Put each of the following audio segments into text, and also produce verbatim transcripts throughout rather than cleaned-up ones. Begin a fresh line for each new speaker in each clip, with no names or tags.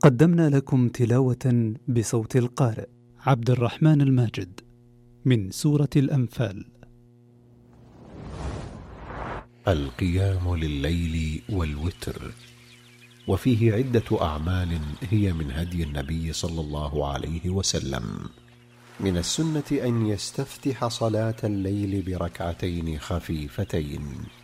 قدمنا لكم تلاوة بصوت القارئ عبد الرحمن الماجد من سورة الأنفال.
القيام لليل والوتر، وفيه عدة أعمال هي من هدي النبي صلى الله عليه وسلم. من السنة أن يستفتح صلاة الليل بركعتين خفيفتين،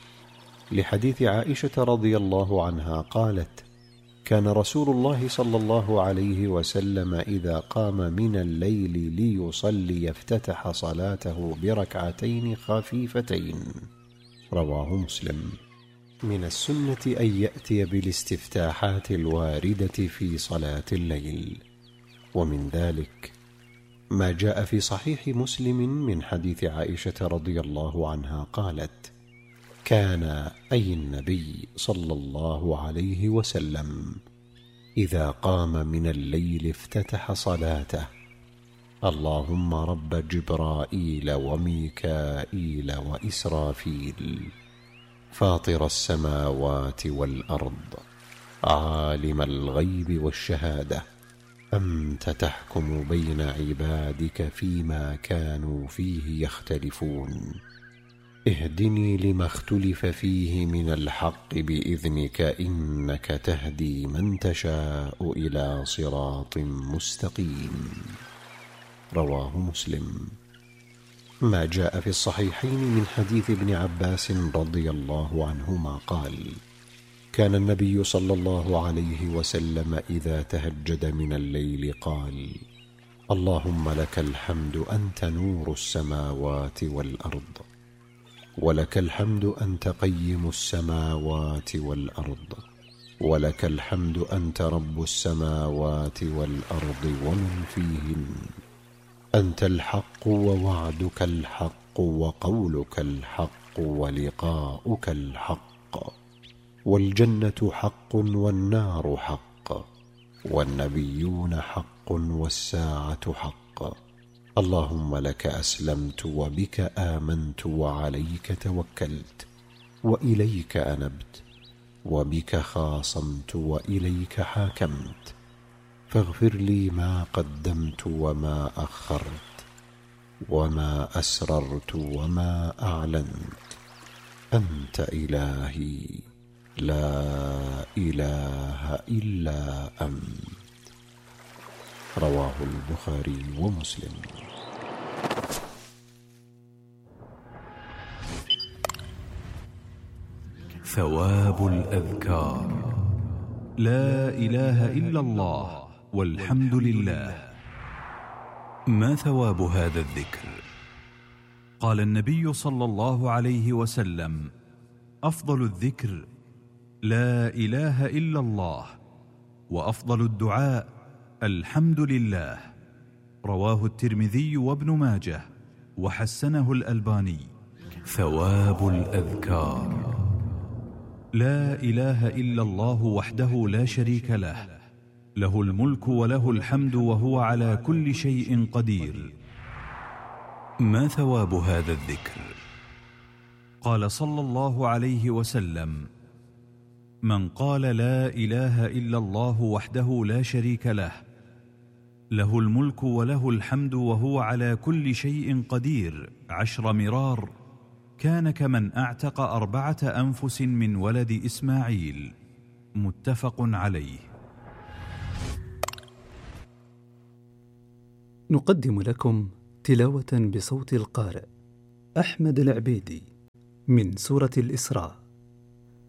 لحديث عائشة رضي الله عنها قالت: كان رسول الله صلى الله عليه وسلم إذا قام من الليل ليصلي افتتح صلاته بركعتين خفيفتين. رواه مسلم. من السنة أن يأتي بالاستفتاحات الواردة في صلاة الليل، ومن ذلك ما جاء في صحيح مسلم من حديث عائشة رضي الله عنها قالت: كان أي النبي صلى الله عليه وسلم إذا قام من الليل افتتح صلاته: اللهم رب جبرائيل وميكائيل وإسرافيل، فاطر السماوات والأرض، عالم الغيب والشهادة، أنت تحكم بين عبادك فيما كانوا فيه يختلفون، اهدني لما اختلف فيه من الحق بإذنك، إنك تهدي من تشاء إلى صراط مستقيم. رواه مسلم. ما جاء في الصحيحين من حديث ابن عباس رضي الله عنهما قال: كان النبي صلى الله عليه وسلم إذا تهجد من الليل قال: اللهم لك الحمد أنت نور السماوات والأرض، ولك الحمد أنت قيم السماوات والأرض، ولك الحمد أنت رب السماوات والأرض ومن فيهن، أنت الحق ووعدك الحق وقولك الحق ولقاؤك الحق، والجنة حق والنار حق، والنبيون حق والساعة حق. اللهم لك أسلمت وبك آمنت وعليك توكلت وإليك أنبت وبك خاصمت وإليك حاكمت، فاغفر لي ما قدمت وما أخرت وما أسررت وما أعلنت، أنت إلهي لا إله إلا أنت. رواه البخاري ومسلم.
ثواب الأذكار: لا إله إلا الله والحمد لله. ما ثواب هذا الذكر؟ قال النبي صلى الله عليه وسلم: أفضل الذكر لا إله إلا الله، وأفضل الدعاء الحمد لله. رواه الترمذي وابن ماجه وحسنه الألباني. ثواب الأذكار: لا إله إلا الله وحده لا شريك له، له الملك وله الحمد وهو على كل شيء قدير. ما ثواب هذا الذكر؟ قال صلى الله عليه وسلم: من قال لا إله إلا الله وحده لا شريك له، له الملك وله الحمد وهو على كل شيء قدير عشر مرار، كان كمن أعتق أربعة أنفس من ولد إسماعيل. متفق عليه.
نقدم لكم تلاوة بصوت القارئ أحمد العبيدي من سورة الإسراء.